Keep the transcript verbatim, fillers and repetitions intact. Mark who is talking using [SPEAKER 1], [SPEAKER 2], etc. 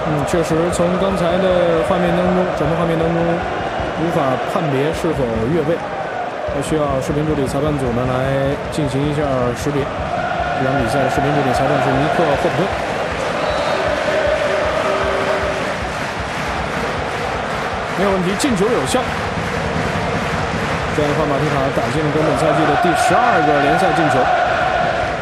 [SPEAKER 1] 嗯，确实从刚才的画面当中，转播画面当中无法判别是否越位，还需要视频助理裁判组呢来进行一下识别。这场比赛的视频助理裁判是尼克霍普顿。没有问题，进球有效。这样的话，马蒂卡打进了根本赛季的第十二个联赛进球。